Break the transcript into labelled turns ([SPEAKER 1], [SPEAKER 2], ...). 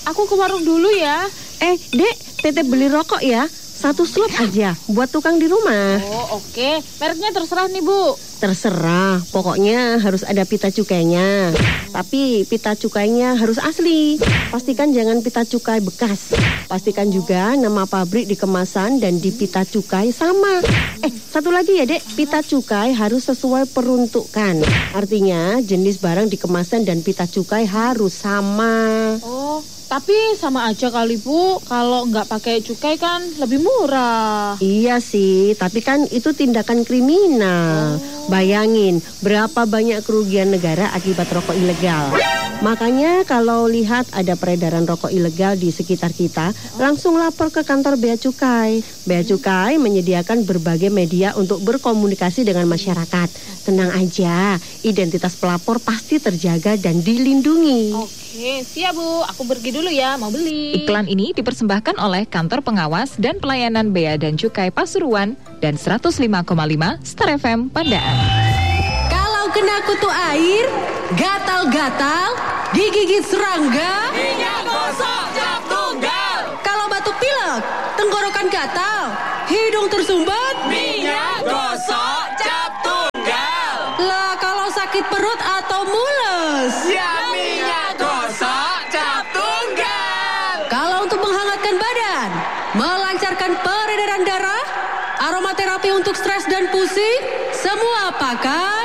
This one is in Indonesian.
[SPEAKER 1] aku ke warung dulu ya.
[SPEAKER 2] Dek, Tete beli rokok ya. 1 slop aja buat tukang di rumah.
[SPEAKER 1] Oh, oke. Mereknya terserah nih, Bu.
[SPEAKER 2] Terserah, pokoknya harus ada pita cukainya. Tapi pita cukainya harus asli. Pastikan jangan pita cukai bekas. Pastikan juga nama pabrik di kemasan dan di pita cukai sama. Satu lagi ya, Dek, pita cukai harus sesuai peruntukan. Artinya jenis barang di kemasan dan pita cukai harus sama.
[SPEAKER 1] Oh, tapi sama aja kali, Bu. Kalau nggak pakai cukai kan lebih murah.
[SPEAKER 2] Iya sih, tapi kan itu tindakan kriminal. Bayangin, berapa banyak kerugian negara akibat rokok ilegal. Makanya kalau lihat ada peredaran rokok ilegal di sekitar kita, langsung lapor ke kantor Bea Cukai. Bea Cukai menyediakan berbagai media untuk berkomunikasi dengan masyarakat. Tenang aja, identitas pelapor pasti terjaga dan dilindungi.
[SPEAKER 1] Oke, siap, Bu. Aku pergi dulu ya, mau beli.
[SPEAKER 3] Iklan ini dipersembahkan oleh Kantor Pengawas dan Pelayanan Bea dan Cukai Pasuruan dan 105,5 Star FM Pandaan.
[SPEAKER 4] Kalau kena kutu air, gatal-gatal, digigit serangga,
[SPEAKER 5] minyak gosok cap tunggal.
[SPEAKER 4] Kalau batuk pilek, tenggorokan gatal, hidung tersumbat,
[SPEAKER 5] minyak gosok cap tunggal.
[SPEAKER 4] Lah kalau sakit perut atau mules,
[SPEAKER 5] ya minyak gosok cap tunggal.
[SPEAKER 4] Kalau untuk menghangatkan badan, melancarkan peredaran darah, aromaterapi untuk stres dan pusing, semua pakai